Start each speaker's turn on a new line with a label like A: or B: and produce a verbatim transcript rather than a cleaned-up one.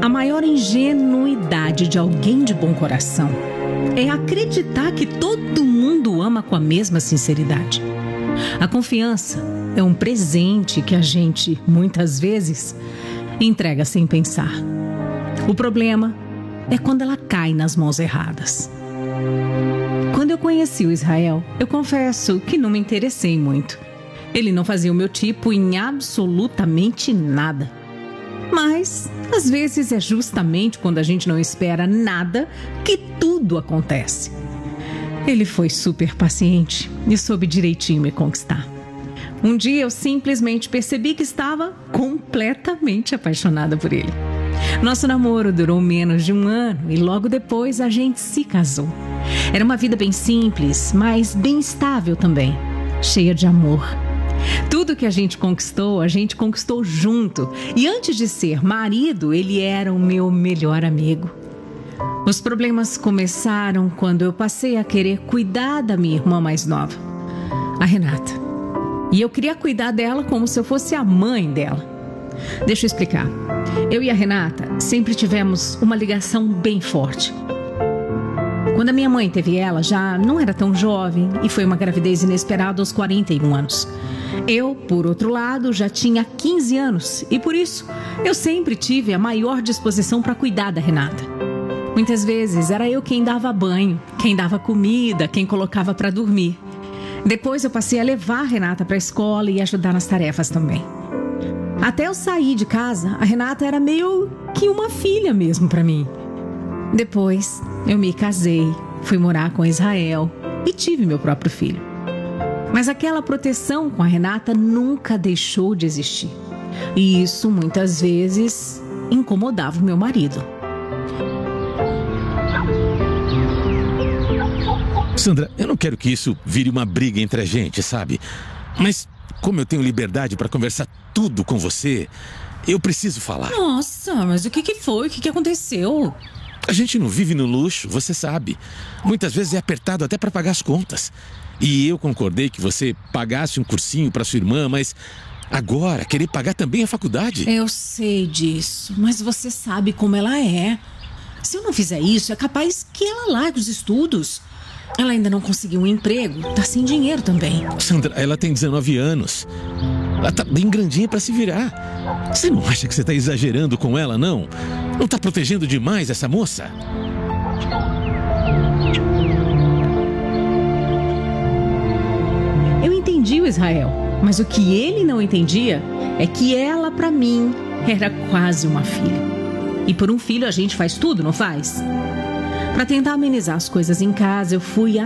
A: A maior ingenuidade de alguém de bom coração é acreditar que todo mundo ama com a mesma sinceridade. A confiança é um presente que a gente, muitas vezes, entrega sem pensar. O problema é quando ela cai nas mãos erradas. Quando eu conheci o Israel, eu confesso que não me interessei muito. Ele não fazia o meu tipo em absolutamente nada. Mas, às vezes, é justamente quando a gente não espera nada que tudo acontece. Ele foi super paciente e soube direitinho me conquistar. Um dia eu simplesmente percebi que estava completamente apaixonada por ele. Nosso namoro durou menos de um ano e logo depois a gente se casou. Era uma vida bem simples, mas bem estável também, cheia de amor. Tudo que a gente conquistou, a gente conquistou junto. E antes de ser marido, ele era o meu melhor amigo. Os problemas começaram quando eu passei a querer cuidar da minha irmã mais nova, a Renata. E eu queria cuidar dela como se eu fosse a mãe dela. Deixa eu explicar. Eu e a Renata sempre tivemos uma ligação bem forte. Quando a minha mãe teve ela, já não era tão jovem e foi uma gravidez inesperada aos quarenta e um anos. Eu, por outro lado, já tinha quinze anos e por isso eu sempre tive a maior disposição para cuidar da Renata. Muitas vezes era eu quem dava banho, quem dava comida, quem colocava para dormir. Depois eu passei a levar a Renata para a escola e ajudar nas tarefas também. Até eu sair de casa, a Renata era meio que uma filha mesmo para mim. Depois eu me casei, fui morar com Israel e tive meu próprio filho. Mas aquela proteção com a Renata nunca deixou de existir. E isso muitas vezes incomodava o meu marido.
B: Sandra, eu não quero que isso vire uma briga entre a gente, sabe? Mas como eu tenho liberdade para conversar tudo com você, eu preciso falar.
A: Nossa, mas o que que foi? O que que aconteceu?
B: A gente não vive no luxo, você sabe. Muitas vezes é apertado até para pagar as contas. E eu concordei que você pagasse um cursinho para sua irmã, mas agora querer pagar também a faculdade?
A: Eu sei disso, mas você sabe como ela é. Se eu não fizer isso, é capaz que ela largue os estudos. Ela ainda não conseguiu um emprego, tá sem dinheiro também.
B: Sandra, ela tem dezenove anos. Ela tá bem grandinha para se virar. Você não acha que você tá exagerando com ela, não? Não tá protegendo demais essa moça?
A: Eu entendi o Israel, mas o que ele não entendia é que ela, pra mim, era quase uma filha. E por um filho a gente faz tudo, não faz? Para tentar amenizar as coisas em casa, eu fui